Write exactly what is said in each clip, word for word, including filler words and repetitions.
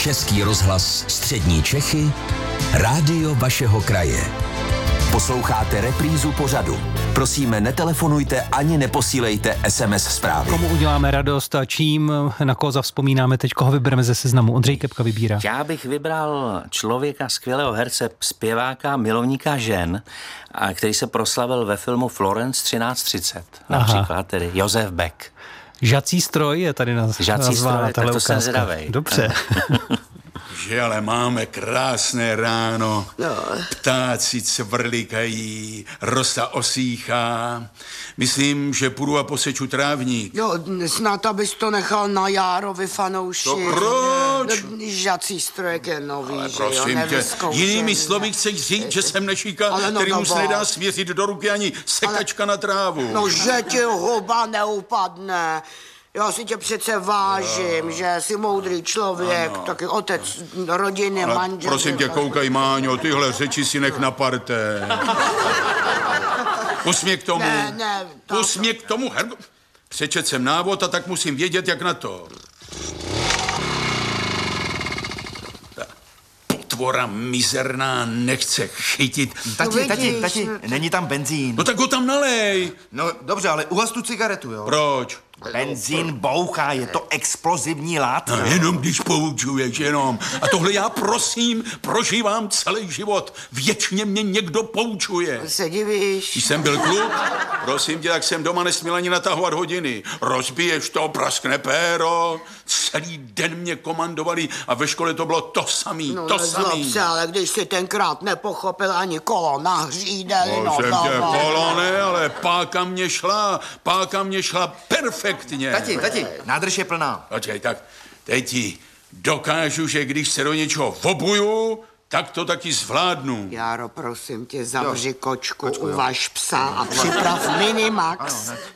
Český rozhlas Střední Čechy, rádio vašeho kraje. Posloucháte reprízu pořadu. Prosíme, netelefonujte ani neposílejte es em es zprávy. Komu uděláme radost a čím, na koho zavzpomínáme teď, koho vybereme ze seznamu? Ondřej Kepka vybírá. Já bych vybral člověka, skvělého herce, zpěváka, milovníka žen, a který se proslavil ve filmu Florence třináct třicet. Například tedy Josef Beck. Žací stroj je tady naz- Žací nazvána stroj, tak to jsem zvědavej. Dobře. Že ale máme krásné ráno, no. Ptáci cvrlikají, rosa osýchá. Myslím, že půjdu a poseču trávník. Jo, snad abys to nechal na Járovi, fanouši. To proč? No, žací strojek je nový, Ale že prosím jo, tě, jinými slovy chceš říct, že jsem nešíka, Ale no, kterýmu no, se nedá svěřit do ruky ani sekačka ale... na trávu. No, že ti huba neupadne. Já si tě přece vážím, no. Že jsi moudrý člověk, ano. Taky otec rodiny, ale manžel. prosím tě, koukaj, Máňo, tyhle řeči si nech na parté. Pus mě k tomu. Ne, ne. Pus mě k tomu, Hergo. Přečet jsem návod a tak musím vědět, jak na to. Potvora mizerná nechce chytit. Tati, no, tati, tati, není tam benzín. No tak ho tam nalej. No dobře, ale uhas tu cigaretu, jo? Proč? Benzín bouchá, je to explozivní látka. No, jenom když poučuješ, jenom. A tohle já prosím, prožívám celý život. Věčně mě někdo poučuje. Se divíš. Když jsem byl kluk, prosím tě, tak jsem doma nesměl ani natahovat hodiny. Rozbiješ to, praskne péro. Celý den mě komandovali a ve škole to bylo to samý, no, to samý. Se, ale když jsi tenkrát nepochopil ani kolo na hřídeli, no, Prosím no, tě, no. kolo ne, ale páka mě šla, páka mě šla perfektně. Tati, tati, nádrž je plná. Počkej, tak teď ti dokážu, že když se do něčeho vobuju, tak to taky zvládnu. Járo, prosím tě, zavři jo. kočku, Kočku, uvaž psa a připrav Minimax. Ano,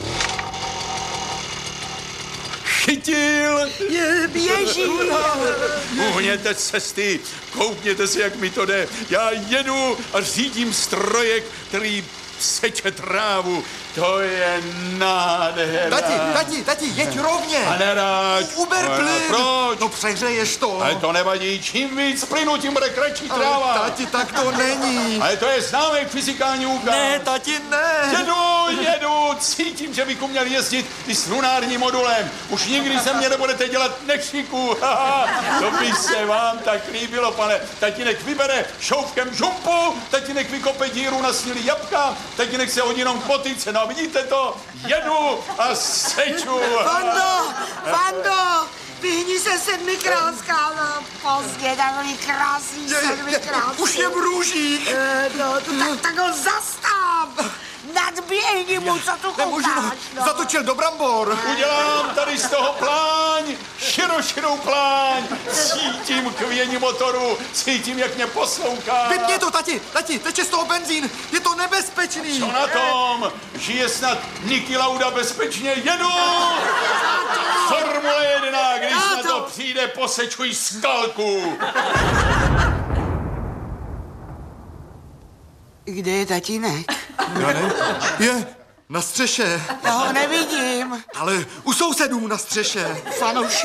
Chytil! Je, běží! Uhněte cesty, koukněte si, jak mi to jde. Já jedu a řídím strojek, který seče trávu. To je nádhera. Tati, tati, tati, jeď rovně. A neráď. Uber plyn. Proč? No přehřeješ to. Ale to nevadí, čím víc plynu, tím bude kratší tráva. Ale tati, tak to není. Ale to je známý fyzikální úkaz. Ne, tati, ne. Jedu, jedu, cítím, že bychom měli jezdit i s lunárním modulem. Už nikdy se mě nebudete dělat nešiku. To by se vám tak líbilo, pane. Tatínek vybere šoufkem žumpu, tatínek vykope díru na snílý jabka, tatínek se hodí jenom k motyce. No vidíte to? Jedu a seču. Fando, Fando, vyhni se sedmikrát, skálo, pozdě, takový krásný sedmikrát. Už je v růžích. E, no, to, tak, tak ho zastav. Nadběhni mu, co tu Nemůžu, koukáš, no. zatočil do brambor. Udělám tady z toho pláň, širošinou pláň. Cítím kvění motoru, cítím, jak mě poslouchá. Vypni to, tati, tati, teče z toho benzín. Je to nebezpečný. Co na tom? Žije snad Niki Lauda bezpečně? Jedu! Formule jedna, když na to přijde, posečuj skalku. Kde je tatínek? Já ne, je na střeše. Já ho nevidím. Ale u sousedů na střeše. Fanouši.